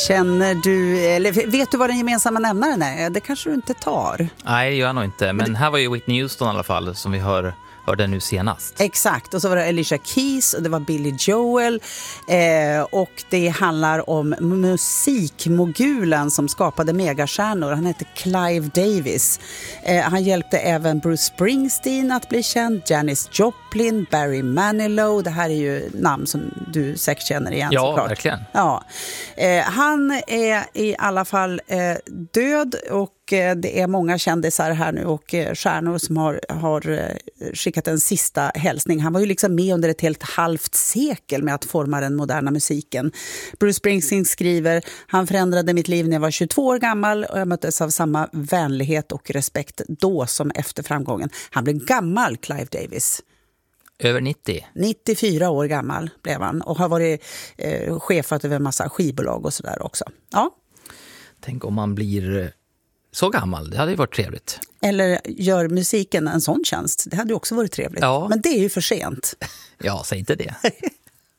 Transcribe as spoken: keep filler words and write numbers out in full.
Känner du, eller vet du vad den gemensamma nämnaren är? Det kanske du inte tar. Nej, det gör jag nog inte. Men här var ju Whitney Houston i alla fall, som vi hör, hörde nu senast. Exakt, och så var det Alicia Keys och det var Billy Joel. Eh, och det handlar om musikmogulen som skapade megastjärnor. Han heter Clive Davis. Eh, han hjälpte även Bruce Springsteen att bli känd, Janis Joplin, Barry Manilow. Det här är ju namn som du säkert känner igen. Ja, såklart. verkligen. Ja. Eh, han är i alla fall eh, död, och det är många kändisar här nu och stjärnor som har, har skickat en sista hälsning. Han var ju liksom med under ett helt halvt sekel med att forma den moderna musiken. Bruce Springsteen skriver: han förändrade mitt liv när jag var tjugotvå år gammal och jag möttes av samma vänlighet och respekt då som efter framgången. Han blev gammal, Clive Davis. Över nittio. nittiofyra år gammal blev han och har varit eh, chefat över en massa skivbolag och sådär också. Ja. Tänk om man blir så gammal, det hade ju varit trevligt. Eller gör musiken en sån tjänst, det hade ju också varit trevligt. Ja. Men det är ju för sent. Ja, säg inte det.